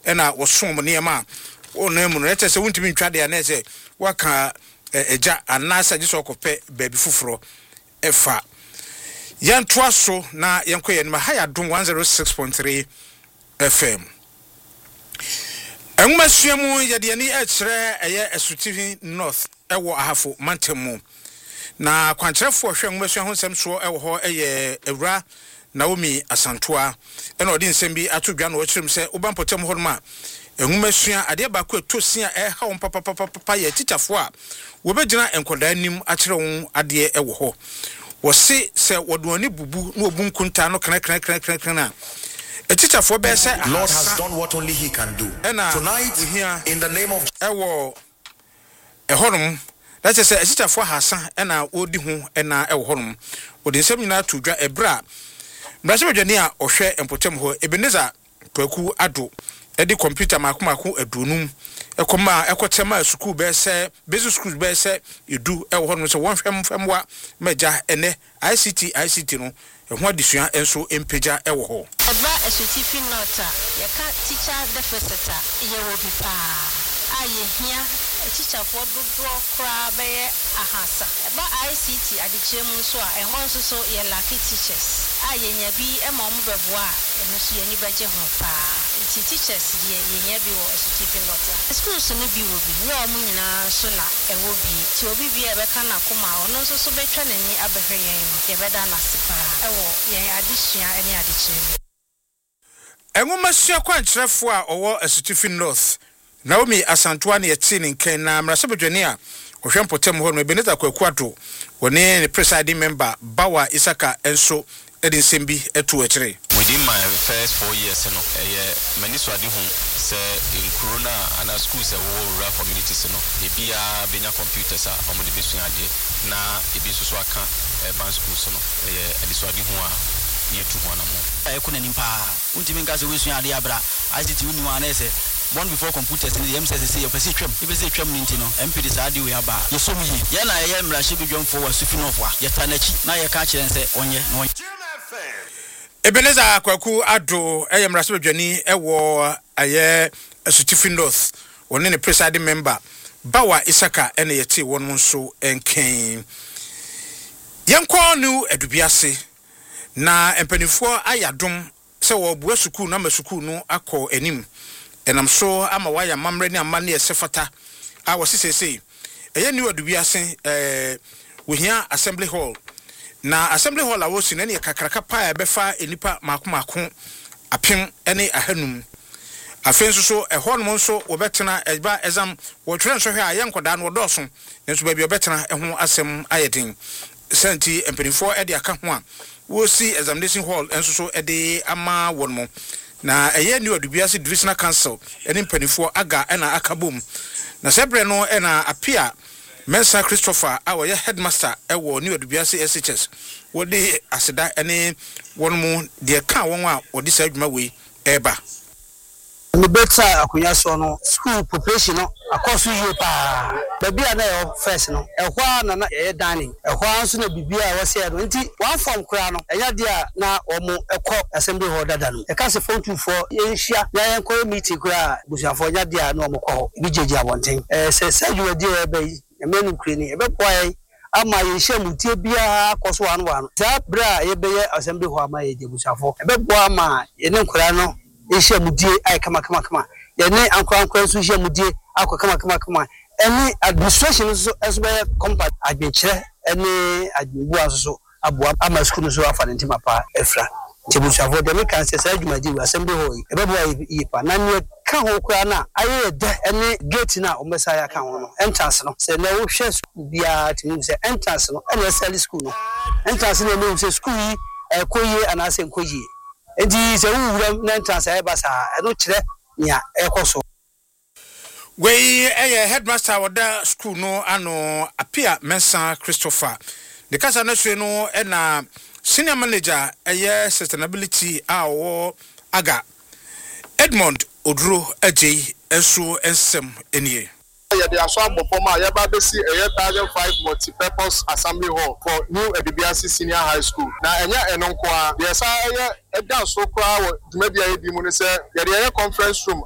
ena wosom niema ona mu no ete se wuntimi ntwade ya na ese waka eja anasa giso kope baby fufuro efa yantoa so na yenkoye nima haya dum 106.3 FM enwumasuamu yede ni ekire eye Esuti North ewo ahafo mantemu na kwankyerefo hwe enwumasua ho nsem so ewo ho eye ewura Naomi Asantoa ena odi nsem bi atodwa na okyerem se obampotem ho ma enwumasua ade ba ko etosia ha won papa ye tichafo a wobegyina enkoda anim akyere won ade ewo ho wose se wodoni bubu na obunkunta no kran a teacher for be say Lord has done what only he can do. Tonight in the name of ewo ehonum that is a teacher for Hassan ena odi ho ena ehonum odi nsem nyina tudwa ebra mrase bedwani a ohwe empotem ho Ebenezer Kwaku Ado edi computer makomako adunum ekoma ekotema school be say basic school be say edu ehonum so wonhwem famwa meja ene ICT no ehwa disua enso empeja ewo ho eba Esuti North yeka teacher deficit ye wo bipa aye hia teacher for do kra be ahasa eba ICT adichemu so a ehon so ye lack teachers aye nya bi emom beboa eno so ye ni beje ho pa teachers ye nya bi wo Esuti North schools no bi wo bi no mu nyina so na ewo bi ti obi bi e be kana koma ono so betwa nani abehwe yen no ye beda na sipa ewo yen adisua eni adichemu enwumasua kwankyerefo a owo Esuti North Naomi Asantoa ne yetini nken na mrase bedwani a ohwempotem ho no Ebenezer Kwaku Ado woni ne presiding member Bawa Isaka enso edi nsembi etu ekire within my first 4 years no many so ade hu say in corona and schools e rural communities no ebia benya computers a omode besu ade na ebi so aka urban schools no edi so ade hu a yetu ho na mo kuna nimpa untimi ngaze wesu ade abra ICT uni wa na ese born before computers in the MCC you pese twem you pese twem ninti no MP de ade we aba ye so mi ye na ye mrahye bedwom for Esuti North wa ye tanachi na ye ka kire nse onye no Ebenezer Kwaku Ado eye mrase bedwani ewo aye Esuti North woni ne presiding member Bawa Isaka ene yeti won nso enken yenko nu edubiase na empanifo ayadom se wo bua sukuu na masukuu no akọ enim enam so ama waya mamre ni amane esefata a wosisese eye ni edubiase wohia assembly hall na assembly hall a wosi na ne kakraka pa ebefa enipa makomako apem ene ahanum afenso so ehonum nso wobetena eba exam wotwere nso hwe a yenkoda no wodoso nso ba bi obetena eho asem ayedin senti empanifo ede aka ho a wosi examination hall enso so ede ama wonmo na eye ni odubiase divisional council ene mpanifo aga ena akabom na sebre no ena apia Mensa Christopher our headmaster ewo ni odubiase SHS wodi aseda ene wonmu de ka won a wodi sa adwuma we eba ni beta akunya so no school population no akoso yie pa babia na yo first no ehwa na ye dining ehwa nso na bibia wo se no nti one form kura no enya dia na omo ekọ assembly hall dada no e ka se phone 24 yenhia na yen ko meeting kura busuafo nya dia na omo kọ bi jeje abonten se sadwa di e be emenu kreni e be boy ama yenhia mutie bia akoso wan za bra ye be assembly hall ama ye busuafo e be boy ama ye ne kura no ishe mudie ai kama yene ankwa so ishe mudie akwa kama eni administration so esbe compact adwenkyere eni adwenbu aso aboa ama school so afa ntima pa efra ntibushafo de me kan se sa adwumadi wa assembly hall ebebo yipa na ne ka ho kwa na aye de eni gate na omesa ya ka ho no entrance no se na wo hwe school bia timi se entrance no eni sali school no entrance na no se school yi koye anase nkoye edi se wuram na entrance ay basa eno kire nia ekoso we headmaster woda school no ano apia Mensa Christopher the kasa na so no na senior manager sustainability awo aga Edmond Odro Ajay enso ensem enie the Aswan performer Yababesi 1005 multi-purpose assembly hall for New Edibiasi Senior High School. Now, Enya Enonkwa, the Esa Edan Sokra, maybe I be Munise, the conference room.